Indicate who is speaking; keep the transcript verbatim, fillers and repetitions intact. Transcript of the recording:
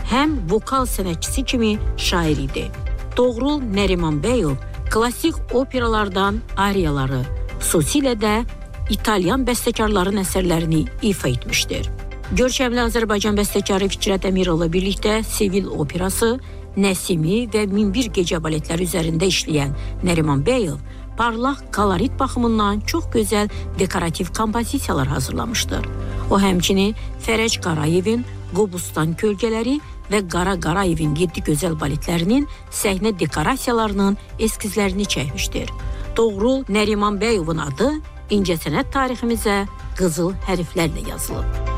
Speaker 1: həm vokal sənətçisi kimi şair idi. Toğrul Nərimanbəyov klassik operalardan ariyaları, xüsusilə də İtalyan bəstəkarların əsərlərini ifa etmişdir. Görkəmli Azərbaycan bəstəkarı Fikrət Əmirovla birlikdə Sevil operası, Nəsimi və min bir gecə baletləri üzərində işləyən Nərimanbəyov parlaq kolorit baxımından çox gözəl dekorativ kompozisiyalar hazırlamışdır. O həmçinin Fərəc Qarayevin Qobustan kölgələri və Qara Qarayevin yeddi gözəl baletlərinin səhnə dekorasiyalarının eskizlərini çəkmişdir. Toğrul Nərimanbəyovun adı incəsənət tariximizə qızıl hərflərlə yazılıb.